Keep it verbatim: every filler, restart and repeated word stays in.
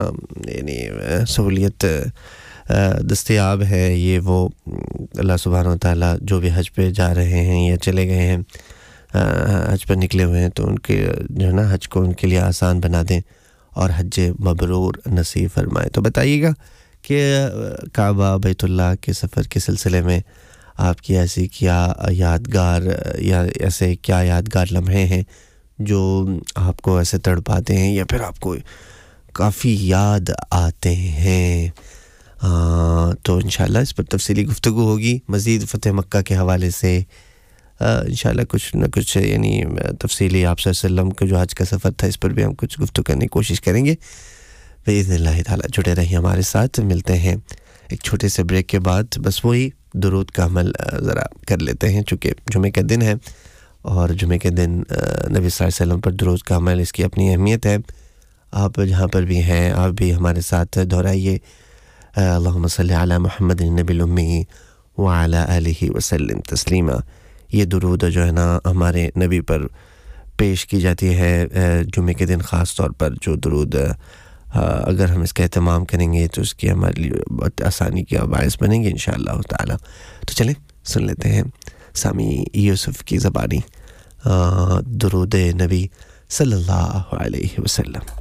یعنی سہولیت دستیاب ہے، یہ وہ اللہ سبحانہ و تعالیٰ جو بھی حج پہ جا رہے ہیں یا چلے گئے ہیں، حج پر نکلے ہوئے ہیں، تو ان کے جو ہے نا حج کو ان کے لیے آسان بنا دیں اور حج مبرور نصیب فرمائے۔ تو بتائیے گا کہ کعبہ بیت اللہ کے سفر کے سلسلے میں آپ کی ایسی کیا یادگار یا ایسے کیا یادگار لمحے ہیں جو آپ کو ایسے تڑ پاتے ہیں یا پھر آپ کو کافی یاد آتے ہیں۔ آ, تو انشاءاللہ اس پر تفصیلی گفتگو ہوگی مزید فتح مکہ کے حوالے سے، انشاءاللہ کچھ نہ کچھ یعنی تفصیلی آپ صلی اللہ علیہ وسلم کا جو حج کا سفر تھا اس پر بھی ہم کچھ گفتگو کرنے کی کوشش کریں گے باذن اللہ تعالیٰ۔ جڑے رہیے ہمارے ساتھ، ملتے ہیں ایک چھوٹے سے بریک کے بعد۔ بس وہی درود کا عمل ذرا کر لیتے ہیں چونکہ جمعہ کا دن ہے، اور جمعہ کے دن نبی صلی اللہ علیہ وسلم پر درود کا عمل اس کی اپنی اہمیت ہے۔ آپ جہاں پر بھی ہیں آپ بھی ہمارے ساتھ دہرائیے اللہم صلی علی محمد النبی الامی وعلی آلہ وسلم تسلیما۔ یہ درود جو ہے نا ہمارے نبی پر پیش کی جاتی ہے جمعہ کے دن، خاص طور پر جو درود اگر ہم اس کا اہتمام کریں گے تو اس کی ہمارے لیے بہت آسانی کا باعث بنیں گے انشاءاللہ تعالی۔ تو چلیں سن لیتے ہیں سامی یوسف کی زبانی درود نبی صلی اللہ علیہ وسلم۔